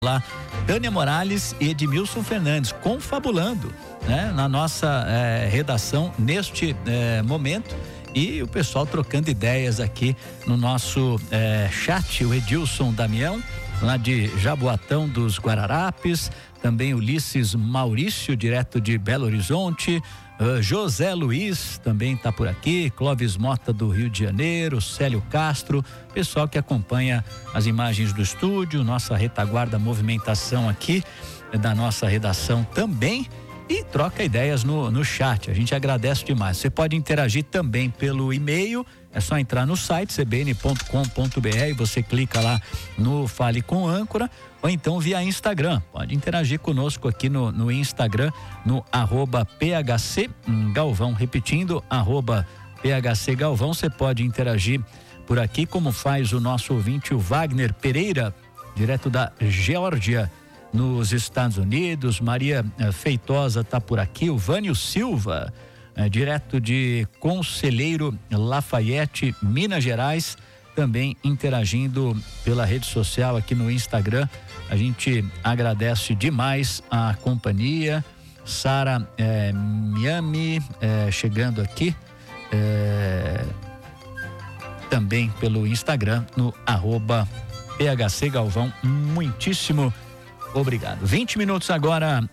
lá, Tânia Morales e Edmilson Fernandes, confabulando, né, na nossa redação neste momento, e o pessoal trocando ideias aqui no nosso chat. O Edilson Damião, lá de Jaboatão dos Guararapes, também Ulisses Maurício, direto de Belo Horizonte, José Luiz também está por aqui, Clóvis Mota do Rio de Janeiro, Célio Castro, pessoal que acompanha as imagens do estúdio, nossa retaguarda, movimentação aqui da nossa redação também, e troca ideias no chat. A gente agradece demais. Você pode interagir também pelo e-mail, é só entrar no site cbn.com.br, você clica lá no Fale com Âncora, ou então via Instagram. Pode interagir conosco aqui no Instagram, no @PHC Galvão, repetindo, @PHC Galvão. Você pode interagir por aqui, como faz o nosso ouvinte, o Wagner Pereira, direto da Geórgia, nos Estados Unidos. Maria Feitosa está por aqui, o Vânio Silva, direto de Conselheiro Lafayette, Minas Gerais, também interagindo pela rede social aqui no Instagram. A gente agradece demais a companhia. Sara Miami chegando aqui também pelo Instagram, no @PHC Galvão. Muitíssimo obrigado. 20 minutos agora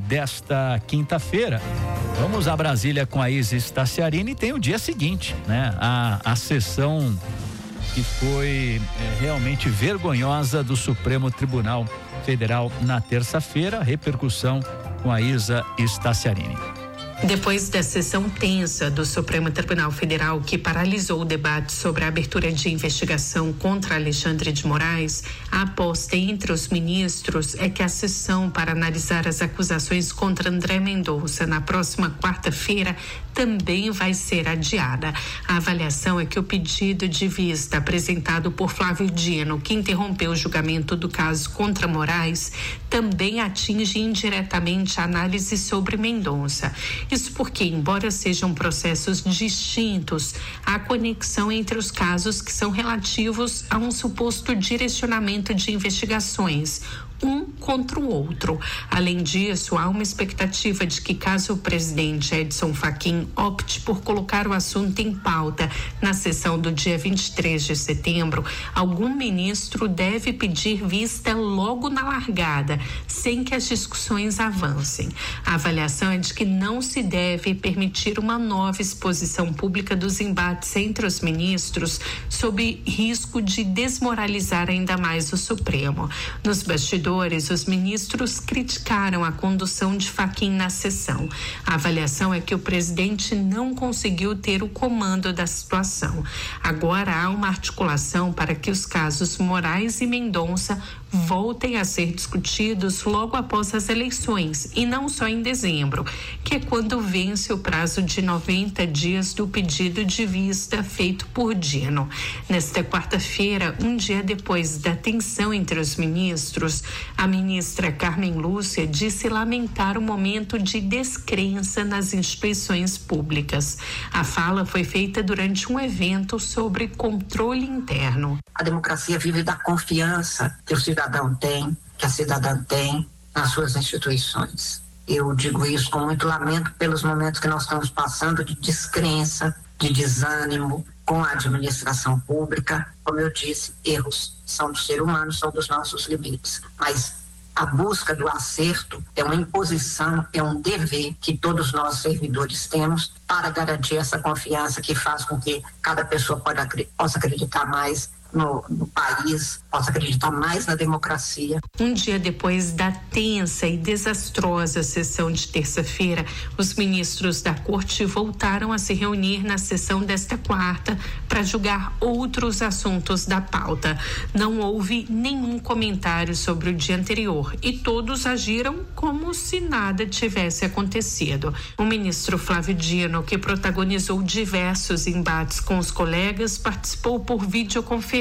desta quinta-feira. Vamos a Brasília com a Isis Tassiarini, e tem o dia seguinte, né? A sessão que foi realmente vergonhosa do Supremo Tribunal Federal na terça-feira, repercussão com a Isa Tassiarini. Depois da sessão tensa do Supremo Tribunal Federal, que paralisou o debate sobre a abertura de investigação contra Alexandre de Moraes, a aposta entre os ministros é que a sessão para analisar as acusações contra André Mendonça na próxima quarta-feira também vai ser adiada. A avaliação é que o pedido de vista apresentado por Flávio Dino, que interrompeu o julgamento do caso contra Moraes, também atinge indiretamente a análise sobre Mendonça. Isso porque, embora sejam processos distintos, há conexão entre os casos que são relativos a um suposto direcionamento de investigações, um contra o outro. Além disso, há uma expectativa de que, caso o presidente Edson Fachin opte por colocar o assunto em pauta na sessão do dia 23 de setembro, algum ministro deve pedir vista logo na largada, sem que as discussões avancem. A avaliação é de que não se deve permitir uma nova exposição pública dos embates entre os ministros, sob risco de desmoralizar ainda mais o Supremo. Nos bastidores, os ministros criticaram a condução de Fachin na sessão. A avaliação é que o presidente não conseguiu ter o comando da situação. Agora há uma articulação para que os casos Moraes e Mendonça voltem a ser discutidos logo após as eleições, e não só em dezembro, que é quando vence o prazo de 90 dias do pedido de vista feito por Dino. Nesta quarta-feira, um dia depois da tensão entre os ministros, a ministra Carmen Lúcia disse lamentar o momento de descrença nas instituições públicas. A fala foi feita durante um evento sobre controle interno. A democracia vive da confiança que o cidadão tem, que a cidadã tem nas suas instituições. Eu digo isso com muito lamento pelos momentos que nós estamos passando de descrença, de desânimo com a administração pública. Como eu disse, erros são do ser humano, são dos nossos limites. Mas a busca do acerto é uma imposição, é um dever que todos nós servidores temos para garantir essa confiança que faz com que cada pessoa possa acreditar mais no país, possa acreditar mais na democracia. Um dia depois da tensa e desastrosa sessão de terça-feira, os ministros da Corte voltaram a se reunir na sessão desta quarta para julgar outros assuntos da pauta. Não houve nenhum comentário sobre o dia anterior e todos agiram como se nada tivesse acontecido. O ministro Flávio Dino, que protagonizou diversos embates com os colegas, participou por videoconferência.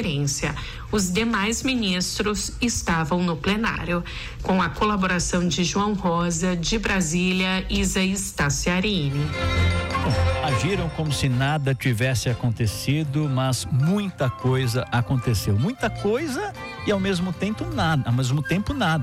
Os demais ministros estavam no plenário. Com a colaboração de João Rosa, de Brasília, Isa Tassiarini. Agiram como se nada tivesse acontecido, mas muita coisa aconteceu. Muita coisa e ao mesmo tempo nada.